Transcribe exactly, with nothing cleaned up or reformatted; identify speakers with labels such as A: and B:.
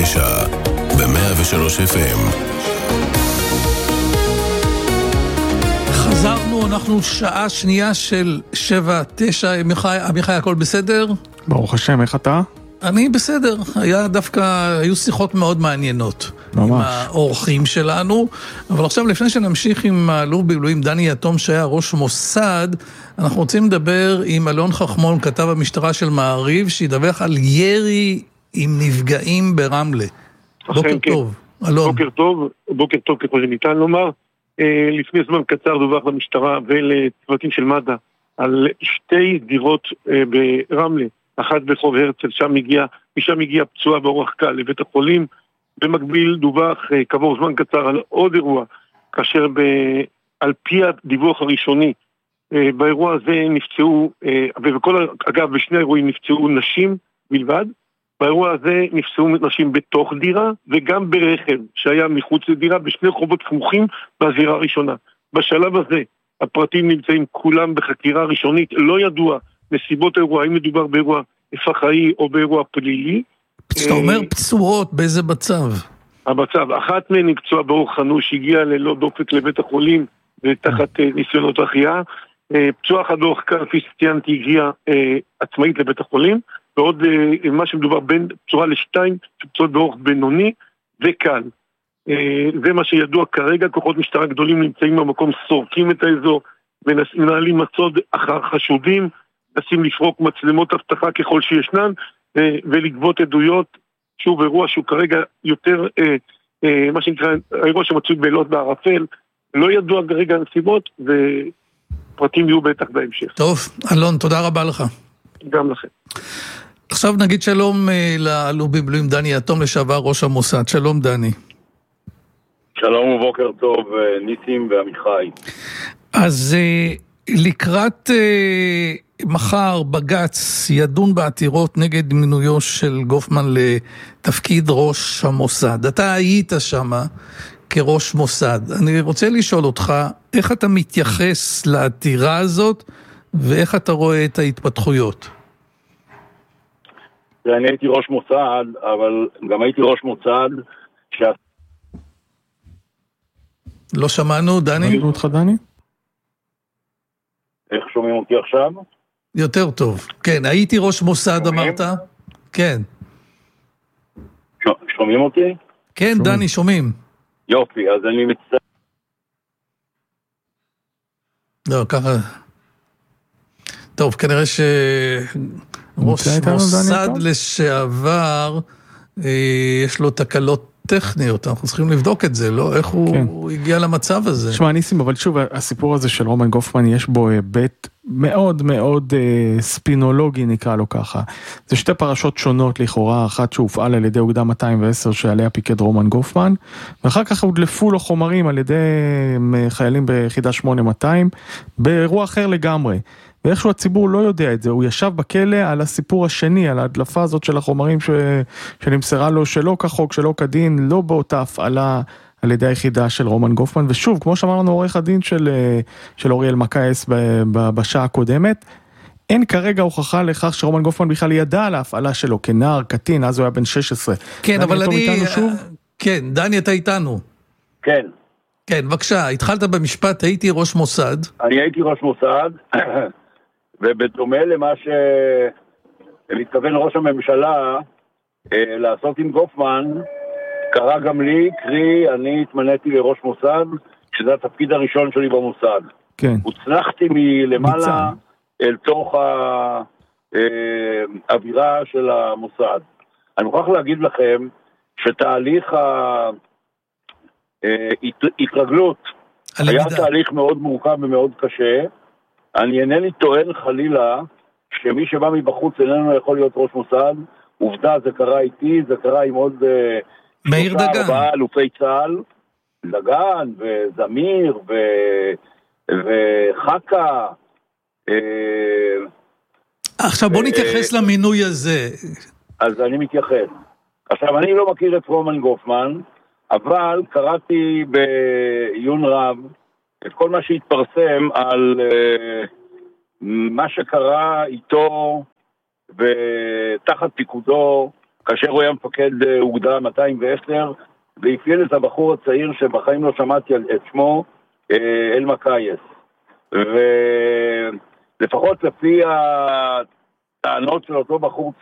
A: תשע ב-מאה ושלוש אף אם.
B: חזרנו, אנחנו שעה שנייה של שבע תשע. עמיחי, הכל בסדר?
C: ברוך השם, איך אתה?
B: אני בסדר, היה דווקא, היו שיחות מאוד מעניינות ממש. עם האורחים שלנו, אבל עכשיו לפני שנמשיך עם האלוף במילואים דני יתום שהיה ראש מוסד, אנחנו רוצים לדבר עם אלון חכמון, כתב המשטרה של מעריב, שידווח על ירי עם נפגעים ברמלה. בוקר
D: כן.
B: טוב, אלון.
D: בוקר טוב, בוקר טוב ככל שניתן לומר. לפני זמן קצר דווח למשטרה ולצוותים של מד"א על שתי דירות ברמלה, אחת ברחוב הרצל, שם הגיע, משם הגיע פצועה באורח קל לבית החולים. במקביל דווח כעבור זמן קצר על עוד אירוע, כאשר ב... על פי הדיווח הראשוני, באירוע הזה נפצעו, ובכל, אגב, בשני האירועים נפצעו נשים בלבד. באירוע הזה נפצעו נשים בתוך דירה וגם ברכב שהיה מחוץ לדירה, בשני חובות סמוכים בזירה הראשונה. בשלב הזה הפרטים נמצאים כולם בחקירה ראשונית, לא ידוע נסיבות האירוע, האם מדובר באירוע פח"עי או באירוע פלילי.
B: אתה אומר פצועות, באיזה מצב?
D: המצב, אחת מהן נפצועה באורח אנוש, הגיעה ללא דופק לבית החולים ותחת ניסיונות החייאה. פצועה אחת באורח קל, כפי שציינתי, הגיעה עצמאית לבית החולים, ועוד מה שמדובר בין פצועה לשתיים, פצועות באורח בינוני וקל. זה מה שידוע כרגע, כוחות משטרה גדולים נמצאים במקום, סורקים את האזור, ומנהלים מצוד אחר חשודים, נסים לפרוק מצלמות הבטחה ככל שישנן, ולגבות עדויות. שוב, אירוע שהוא כרגע יותר, מה שנקרא, האירוע שמצוי בלילות בערפל, לא ידוע כרגע הנסיבות, ופרטים יהיו בטח בהמשך.
B: טוב, אלון, תודה רבה לך.
D: גם לכם.
B: עכשיו נגיד שלום לאלוף במילואים דני יתום, לשעבר ראש המוסד. שלום דני.
E: שלום ובוקר טוב, ניסים ועמיחי.
B: אז לקראת מחר בג"ץ ידון בעתירות נגד מינויו של גופמן לתפקיד ראש המוסד. אתה היית שמה כראש מוסד. אני רוצה לשאול אותך, איך אתה מתייחס לעתירה הזאת, ואיך אתה רואה את ההתפתחויות?
E: אני הייתי ראש מוסד, אבל גם הייתי ראש מוסד ש...
B: לא שמענו, דני?
C: ראינו אותך, דני?
E: איך שומעים אותי עכשיו?
B: יותר טוב. כן, הייתי ראש מוסד, אמרת? כן.
E: ש... שומעים אותי?
B: כן, שומעים. דני, שומעים.
E: יופי, אז אני מצטער.
B: לא, ככה... טוב, כנראה שראש מוסד לשעבר, יש לו תקלות טכניות, אנחנו צריכים לבדוק את זה, לא? איך הוא הגיע למצב הזה?
C: שמע, ניסים, אבל שוב, הסיפור הזה של רומן גופמן, יש בו היבט מאוד מאוד ספינולוגי, נקרא לו ככה. זה שתי פרשות שונות לכאורה, אחת שהופעל על ידי אוגדה מאתיים ועשר, שעליה פיקד רומן גופמן, ואחר כך הודלפו לו חומרים על ידי חיילים ביחידה שמונה מאתיים, באירוע אחר לגמרי. ואיכשהו הציבור לא יודע את זה, הוא ישב בכלא על הסיפור השני, על ההדלפה הזאת של החומרים ש... שנמסרה לו שלא כחוק, שלא כדין, לא באותה הפעלה על ידי היחידה של רומן גופמן, ושוב, כמו שאמרנו עורך הדין של, של אוריאל מקייס ב... ב... בשעה הקודמת, אין כרגע הוכחה לכך שרומן גופמן בכלל ידע על ההפעלה שלו, כנער, קטין, אז הוא היה בן שש עשרה.
B: כן, אבל אני... כן, דני, אתה איתנו.
E: כן.
B: כן, בבקשה, התחלת במשפט, הייתי ראש מוסד.
E: אני הייתי ראש מוסד, ובדומה למה שמתכוון ראש הממשלה אה, לעשות עם גופמן, קרה גם לי, קרי, אני התמניתי לראש מוסד, שזה התפקיד הראשון שלי במוסד.
C: כן.
E: הוצנחתי מלמעלה אל תוך האווירה של המוסד. אני מוכרח להגיד לכם שתהליך ההתרגלות היה תהליך מאוד מורכב ומאוד קשה. אני אינני טוען חלילה שמי שבא מבחוץ איננו יכול להיות ראש מוסד. עובדה, זה קרה איתי, זה קרה עם עוד
B: מאיר דגן,
E: ארבעה אלופי צה"ל, דגן וזמיר ו... וחכה.
B: עכשיו בוא נתייחס למינוי הזה.
E: אז אני מתייחס. עכשיו, אני לא מכיר את רומן גופמן, אבל קראתי בעיון רב את כל מה שהתפרסם על uh, מה שקרה איתו ותחת פיקודו כאשר הוא היה מפקד אוגדה מאתיים ועשר, ואפיין את הבחור הצעיר שבחיים לא שמעתי את שמו, אל מקייס. ולפחות לפי הטענות של אותו בחור צעיר,